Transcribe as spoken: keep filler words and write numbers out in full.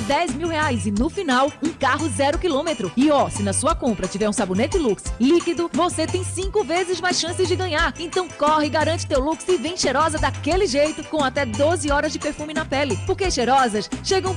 dez mil reais e no final, um carro zero quilômetro. E ó, se na sua compra tiver um sabonete Lux líquido, você tem cinco vezes mais chances de ganhar. Então corre, garante teu Lux e vem cheirosa daquele jeito, com até doze horas de perfume na pele. Porque cheirosas chegam